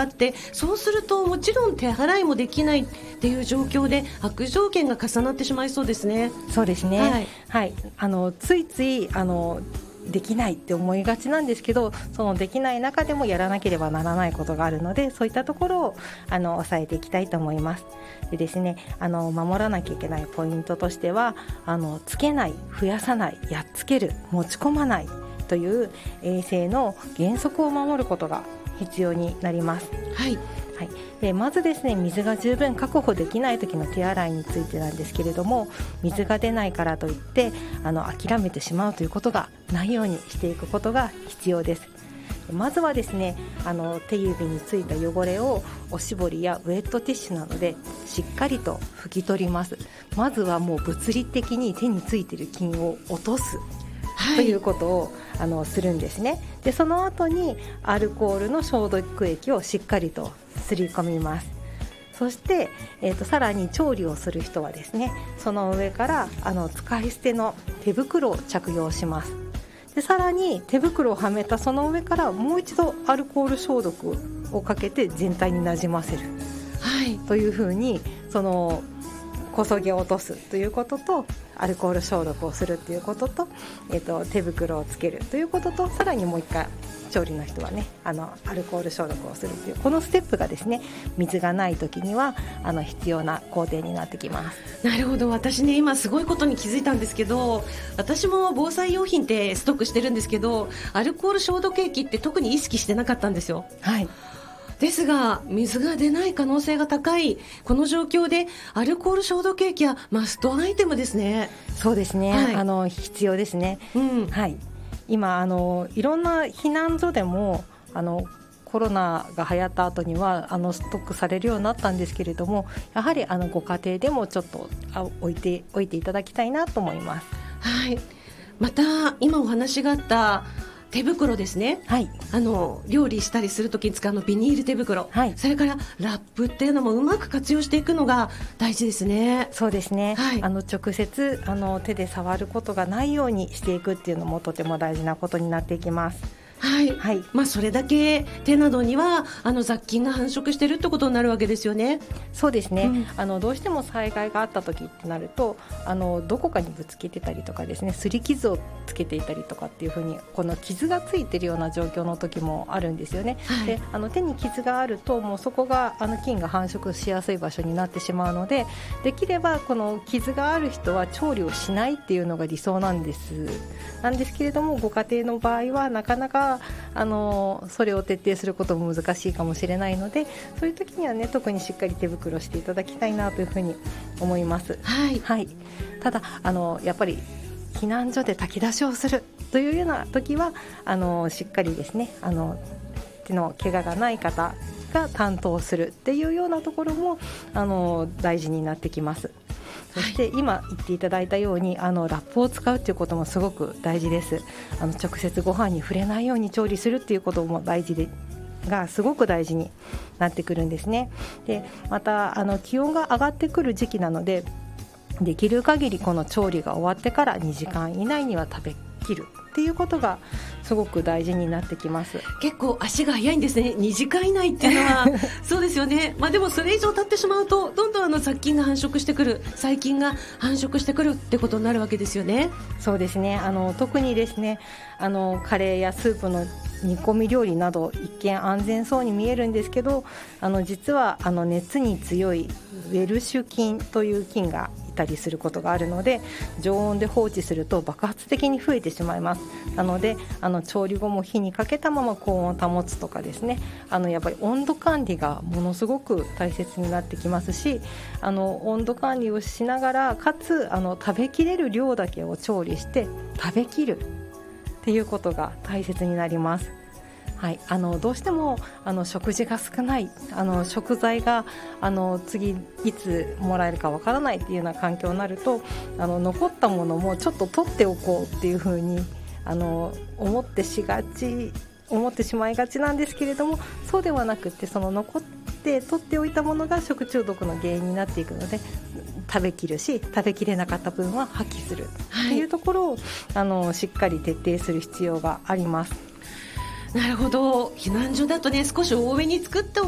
があって、そうするともちろん手払いもできないっていう状況で悪条件が重なってしまいそうですね。 そうですね、 はいはい、ついついできないって思いがちなんですけど、そのできない中でもやらなければならないことがあるので、そういったところを抑えていきたいと思います。でですね、守らなきゃいけないポイントとしては、つけない、増やさない、やっつける、持ち込まないという衛生の原則を守ることが必要になります。 はいはい、でまずですね、水が十分確保できない時の手洗いについてなんですけれども、水が出ないからといって諦めてしまうということがないようにしていくことが必要です。まずはですね、手指についた汚れをおしぼりやウェットティッシュなどでしっかりと拭き取ります。まずはもう物理的に手についている菌を落とす、はい、ということをするんですね。でその後にアルコールの消毒液をしっかりとすり込みます。そして、さらに調理をする人はですね、その上から使い捨ての手袋を着用します。でさらに手袋をはめたその上からもう一度アルコール消毒をかけて全体になじませる、はい、というふうにこそげを落とすということと、アルコール消毒をするということと、手袋をつけるということと、さらにもう一回調理の人はね、アルコール消毒をするというこのステップがですね、水がない時には必要な工程になってきます。 なるほど。私ね、今すごいことに気づいたんですけど、私も防災用品ってストックしてるんですけど、アルコール消毒液って特に意識してなかったんですよ。 はい。 ですが水が出ない可能性が高いこの状況でアルコール消毒液はマストアイテムですね。 そうですね、はい、必要ですね、はい、今いろんな避難所でもコロナが流行った後にはストックされるようになったんですけれども、やはりご家庭でもちょっと置いていただきたいなと思います。 はい、また今お話があった手袋ですね、はい、料理したりするときに使うビニール手袋、はい、それからラップっていうのもうまく活用していくのが大事ですね。 そうですね、はい、直接手で触ることがないようにしていくっていうのもとても大事なことになっていきます。 はいはい、それだけ手などには雑菌が繁殖しているってことになるわけですよね。 そうですね、どうしても災害があった時ってなるとどこかにぶつけてたりとかですね、擦り傷をつけていたりとかっていう風にこの傷がついているような状況の時もあるんですよね、はい、で手に傷があるともうそこが菌が繁殖しやすい場所になってしまうので、できればこの傷がある人は調理をしないっていうのが理想なんですけれども、ご家庭の場合はなかなかそれを徹底することも難しいかもしれないので、そういう時にはね、特にしっかり手袋していただきたいなというふうに思います。はいはい、ただやっぱり避難所で炊き出しをするというような時はしっかりですね手の怪我がない方が担当するっていうようなところも大事になってきます。そして今言っていただいたようにラップを使うということもすごく大事です。直接ご飯に触れないように調理するっていうこともすごく大事になってくるんですね。でまた気温が上がってくる時期なので、できる限りこの調理が終わってから2時間以内には食べきるっていうことがすごく大事になってきます。 結構足が早いんですね。2時間以内っていうのはそうですよね。でもそれ以上経ってしまうとどんどん雑菌が繁殖してくる、細菌が繁殖してくるってことになるわけですよね。 そうですね、特にですねカレーやスープの煮込み料理など一見安全そうに見えるんですけど、実は熱に強いウェルシュ菌という菌がいたりすることがあるので、常温で放置すると爆発的に増えてしまいます。なので調理後も火にかけたまま高温を保つとかですね、やっぱり温度管理がものすごく大切になってきますし、温度管理をしながらかつ食べきれる量だけを調理して食べきるっていうことが大切になります。はい、どうしても食事が少ない食材が次いつもらえるかわからないっていうような環境になると残ったものもちょっと取っておこうっていうふうに思ってしまいがちなんですけれども、そうではなくって残って取っておいたものが食中毒の原因になっていくので、食べきるし食べきれなかった分は破棄するっていうところを、しっかり徹底する必要があります。 なるほど。避難所だとね、少し多めに作って